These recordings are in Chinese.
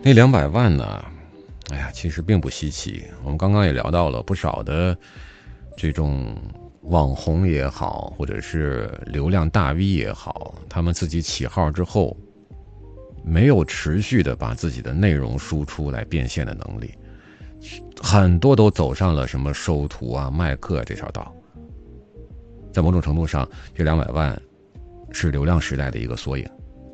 那200万呢，哎呀，其实并不稀奇。我们刚刚也聊到了不少的这种网红也好，或者是流量大 V 也好，他们自己起号之后，没有持续的把自己的内容输出来变现的能力，很多都走上了什么收徒啊、卖课这条道。在某种程度上，这200万是流量时代的一个缩影。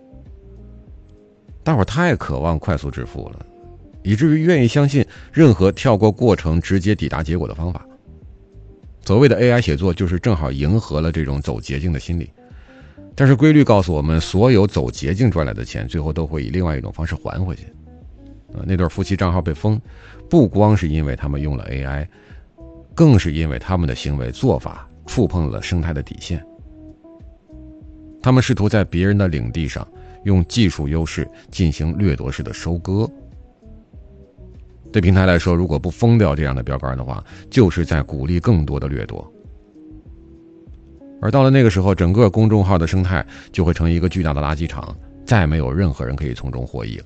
大伙儿太渴望快速致富了，以至于愿意相信任何跳过过程直接抵达结果的方法。所谓的 AI 写作就是正好迎合了这种走捷径的心理。但是规律告诉我们，所有走捷径赚来的钱最后都会以另外一种方式还回去。那对夫妻账号被封，不光是因为他们用了 AI， 更是因为他们的行为做法触碰了生态的底线。他们试图在别人的领地上用技术优势进行掠夺式的收割。对平台来说，如果不封掉这样的标杆的话，就是在鼓励更多的掠夺。而到了那个时候，整个公众号的生态就会成一个巨大的垃圾场，再没有任何人可以从中获益了。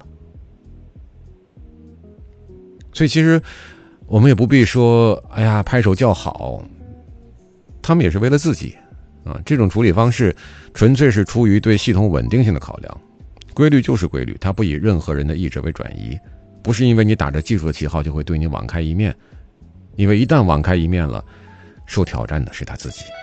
所以其实我们也不必说哎呀拍手叫好，他们也是为了自己这种处理方式纯粹是出于对系统稳定性的考量。规律就是规律，它不以任何人的意志为转移，不是因为你打着技术的旗号就会对你网开一面，因为一旦网开一面了，受挑战的是他自己。